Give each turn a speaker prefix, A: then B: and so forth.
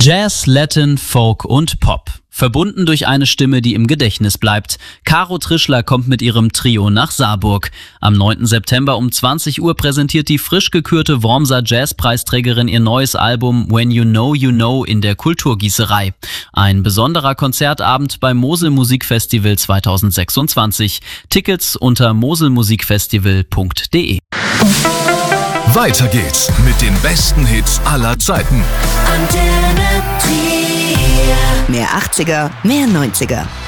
A: Jazz, Latin, Folk und Pop. Verbunden durch eine Stimme, die im Gedächtnis bleibt. Caro Trischler kommt mit ihrem Trio nach Saarburg. Am 9. September um 20 Uhr präsentiert die frisch gekürte Wormser Jazzpreisträgerin ihr neues Album When You Know in der Kulturgießerei. Ein besonderer Konzertabend beim Mosel Musikfestival 2026. Tickets unter moselmusikfestival.de.
B: Weiter geht's mit den besten Hits aller Zeiten.
C: Mehr 80er, mehr 90er.